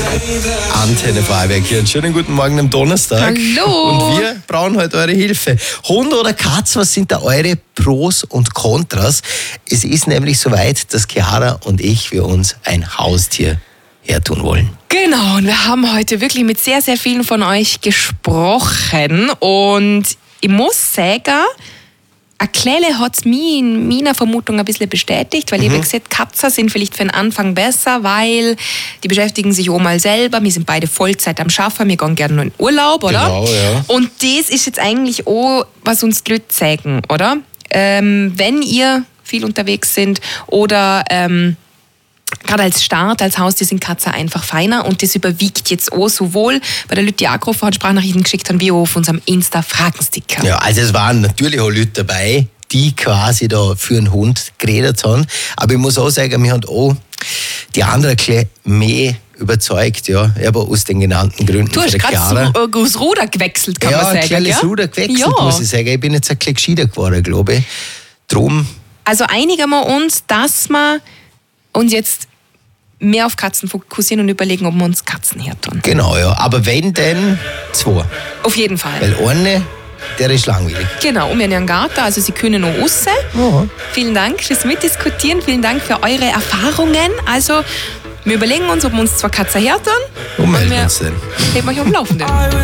Antenne Vorarlberg hier. Einen schönen guten Morgen am Donnerstag. Hallo. Und wir brauchen heute eure Hilfe. Hund oder Katz, was sind da eure Pros und Kontras? Es ist nämlich soweit, dass Chiara und ich wir uns ein Haustier hertun wollen. Genau, und wir haben heute wirklich mit sehr, sehr vielen von euch gesprochen. Und ich muss sagen, eine Kleine hat es mich in meiner Vermutung ein bisschen bestätigt, weil ich habe gesagt, Katzen sind vielleicht für den Anfang besser, weil die beschäftigen sich auch mal selber. Wir sind beide Vollzeit am Schaffen, wir gehen gerne in Urlaub, oder? Genau, ja. Und das ist jetzt eigentlich auch, was uns die Leute zeigen, oder? Wenn ihr viel unterwegs sind oder gerade als Start, als Haustier sind Katzen einfach feiner und das überwiegt jetzt auch sowohl bei der Leute, die angerufen hat, Sprachnachrichten geschickt haben, wie auch auf unserem Insta-Fragensticker. Ja, also es waren natürlich auch Leute dabei, die quasi da für einen Hund geredet haben. Aber ich muss auch sagen, wir haben auch die anderen mehr überzeugt, ja, aber aus den genannten Gründen. Du hast gerade das Ruder gewechselt, kann man sagen. Ja, ein kleines Ruder gewechselt, muss ich sagen. Ich bin jetzt ein bisschen gescheiter geworden, glaube ich. Drum. Also einigen wir uns, dass wir uns jetzt mehr auf Katzen fokussieren und überlegen, ob wir uns Katzen hertun. Genau, ja. Aber wenn, denn 2. Auf jeden Fall. Weil eine, der ist langweilig. Genau, und wir haben ja einen Garten, also Sie können noch raus. Ja. Vielen Dank fürs Mitdiskutieren, vielen Dank für eure Erfahrungen. Also, wir überlegen uns, ob wir uns 2 Katzen hertun. Und melden uns dann. Bleiben euch auf dem Laufenden.